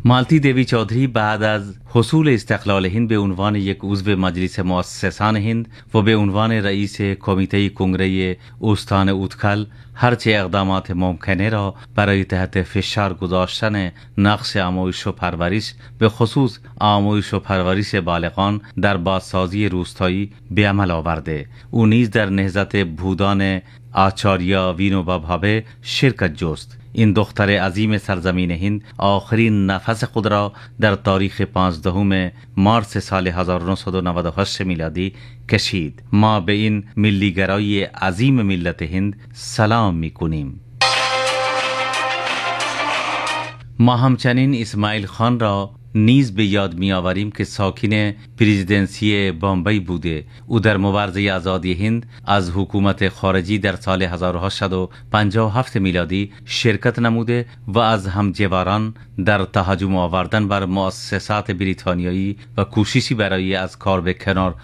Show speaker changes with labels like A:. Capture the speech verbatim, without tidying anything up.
A: مالتی دیوی چودھری بعد از حصول استقلال هند به عنوان یک عضو مجلس مؤسسان هند و به عنوان رئیس کمیته کنگره استان اوتکل هرچه اقدامات ممکنه را برای تحت فشار گذاشتن نقش آموزش و پرورش به خصوص آموزش و پرورش بالغان در بازسازی روستایی به عمل آورده. او نیز در نهضت بودان آچاریا وینوبا بھاوه شرکت جست. این دختر عظیم سرزمین هند آخرین نفس خود را در تاریخ پانزدهم مارس سال هزار و نهصد و نود و هشت میلادی کشید. ما به این ملیگرایی عظیم ملت هند سلام می کنیم. ما همچنین اسماعیل خان را نیز به یاد می آوریم که ساکن پرزیدنسی بامبی بوده. او در مبارزه آزادی هند از حکومت خارجی در سال هزار و هشتصد و پنجاه و هفت میلادی شرکت نموده و از همجواران در تهاجم آوردن بر مؤسسات بریتانیایی و کوششی برای از کار به کنار